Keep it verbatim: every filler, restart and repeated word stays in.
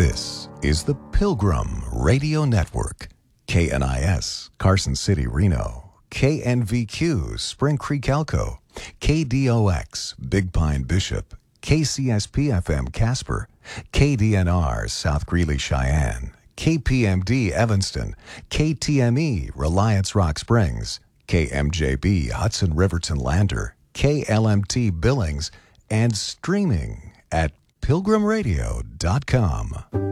This is the Pilgrim Radio Network. K N I S, Carson City, Reno. K N V Q, Spring Creek, Elko. K D O X, Big Pine, Bishop. K C S P F M, Casper. K D N R, South Greeley, Cheyenne. K P M D, Evanston. K T M E, Reliance Rock Springs. K M J B, Hudson Riverton, Lander. K L M T, Billings. And streaming at pilgrim radio dot com.